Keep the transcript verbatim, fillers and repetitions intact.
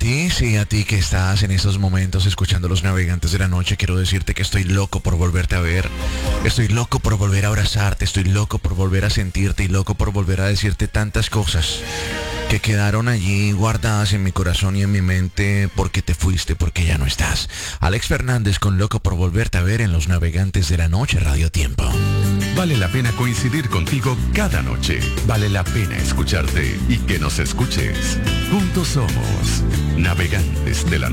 ti, sí, a ti que estás en estos momentos escuchando Los Navegantes de la Noche, quiero decirte que estoy loco por volverte a ver. Estoy loco por volver a abrazarte, estoy loco por volver a sentirte y loco por volver a decirte tantas cosas que quedaron allí guardadas en mi corazón y en mi mente porque te fuiste, porque ya no estás. Alex Fernández con Loco por volverte a ver en Los Navegantes de la Noche, Radio Tiempo. Vale la pena coincidir contigo cada noche. Vale la pena escucharte y que nos escuches. Juntos somos Navegantes de la Noche.